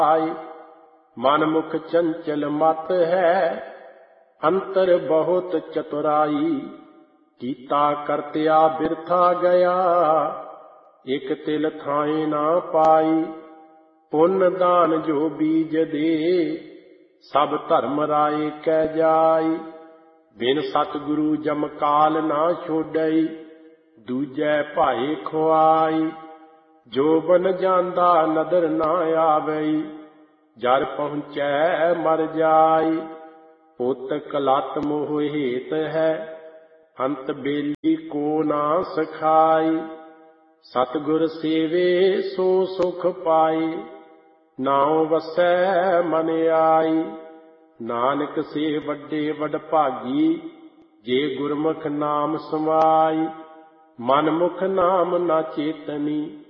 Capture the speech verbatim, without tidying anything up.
मन मुख चंचल मत है, अंतर बहुत चतुराई। कीता करत्या बिरथा गया, एक तिल थाए ना पाई। पुण्य दान जो बीज दे, सब धर्म राय कै जाई। बिन सतगुरु जम काल ना छोड़ई, दूजै भाए खुआई। जो बन जांदा नदर ना आवई, जर पहुँचै मर जाई। पुत कलत मोह हेत है, अंत बेली को ना सखाई। सतगुर सेवे सो सुख पाए, नाउ वसै मन आई। नानक से वड्डे वड भागी, जे गुरमुख नाम समाई। मन मुख नाम ना चेतनी,